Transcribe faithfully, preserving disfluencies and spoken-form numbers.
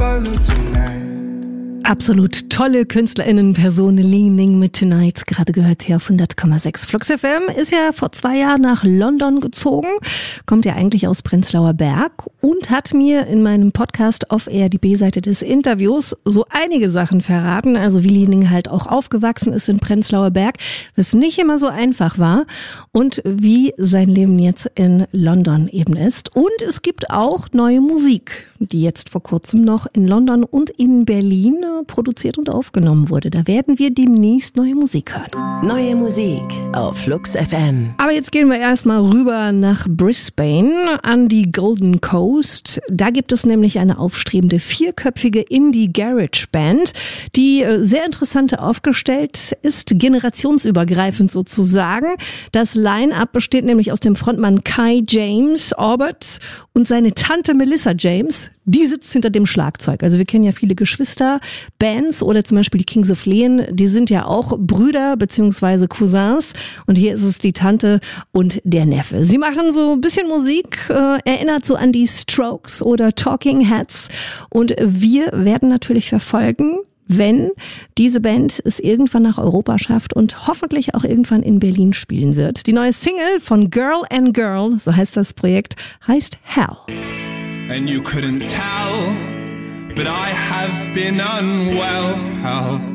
follow tonight. Absolut tolle KünstlerInnen-Person Leaning mit Tonight, gerade gehört hier auf hundert Komma sechs. Flux F M ist ja vor zwei Jahren nach London gezogen, kommt ja eigentlich aus Prenzlauer Berg und hat mir in meinem Podcast Off Air, die B-Seite des Interviews, so einige Sachen verraten, also wie Leaning halt auch aufgewachsen ist in Prenzlauer Berg, was nicht immer so einfach war und wie sein Leben jetzt in London eben ist. Und es gibt auch neue Musik, die jetzt vor kurzem noch in London und in Berlin produziert und aufgenommen wurde. Da werden wir demnächst neue Musik hören. Neue Musik auf Flux F M. Aber jetzt gehen wir erstmal rüber nach Brisbane an die Golden Coast. Da gibt es nämlich eine aufstrebende vierköpfige Indie-Garage-Band, die sehr interessant aufgestellt ist, generationsübergreifend sozusagen. Das Line-Up besteht nämlich aus dem Frontmann Kai James Orbert und seine Tante Melissa James. Die sitzt hinter dem Schlagzeug. Also wir kennen ja viele Geschwisterbands oder zum Beispiel die Kings of Leon. Die sind ja auch Brüder beziehungsweise Cousins. Und hier ist es die Tante und der Neffe. Sie machen so ein bisschen Musik, äh, erinnert so an die Strokes oder Talking Heads. Und wir werden natürlich verfolgen, wenn diese Band es irgendwann nach Europa schafft und hoffentlich auch irgendwann in Berlin spielen wird. Die neue Single von Girl and Girl, so heißt das Projekt, heißt Hell. And you couldn't tell, but I have been unwell.